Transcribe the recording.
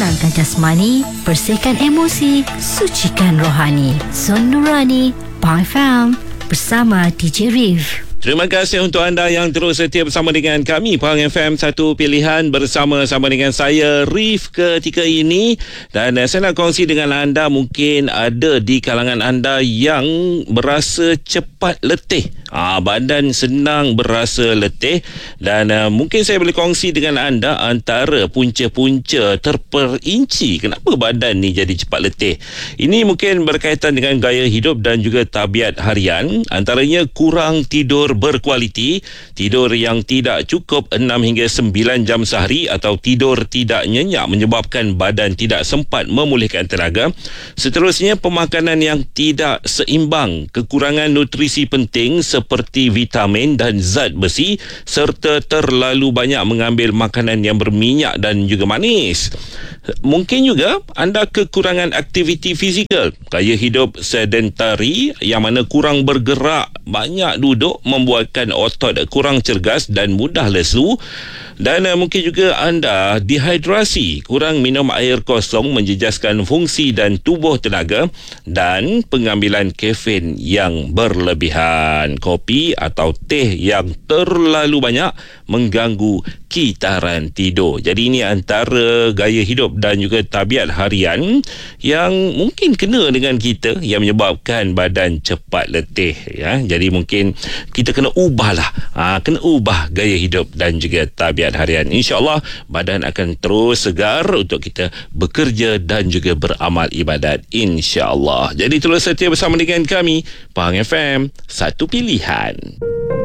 tenangkan jasmani, bersihkan emosi, sucikan rohani. Zon Nurani, Pang FM, bersama DJ Rif. Terima kasih untuk anda yang terus setia bersama dengan kami Pahang FM, satu pilihan bersama-sama dengan saya Rif ketika ini. Dan saya nak kongsi dengan anda, mungkin ada di kalangan anda yang berasa cepat letih, badan senang berasa letih. Dan mungkin saya boleh kongsi dengan anda antara punca-punca terperinci kenapa badan ni jadi cepat letih. Ini mungkin berkaitan dengan gaya hidup dan juga tabiat harian. Antaranya kurang tidur berkualiti, tidur yang tidak cukup 6 hingga 9 jam sehari, atau tidur tidak nyenyak menyebabkan badan tidak sempat memulihkan tenaga. Seterusnya, pemakanan yang tidak seimbang, kekurangan nutrisi penting seperti vitamin dan zat besi, serta terlalu banyak mengambil makanan yang berminyak dan juga manis. Mungkin juga anda kekurangan aktiviti fizikal, gaya hidup sedentari yang mana kurang bergerak, banyak duduk, membuatkan otot kurang cergas dan mudah lesu. Dan mungkin juga anda dehidrasi, kurang minum air kosong menjejaskan fungsi dan tubuh tenaga, dan pengambilan kafein yang berlebihan, kopi atau teh yang terlalu banyak mengganggu kitaran tidur. Jadi ini antara gaya hidup dan juga tabiat harian yang mungkin kena dengan kita, yang menyebabkan badan cepat letih, ya. Jadi mungkin kita kena ubahlah, kena ubah gaya hidup dan juga tabiat harian. InsyaAllah badan akan terus segar untuk kita bekerja dan juga beramal ibadat, insyaAllah. Jadi terus setia bersama dengan kami Pahang FM, satu pilihan.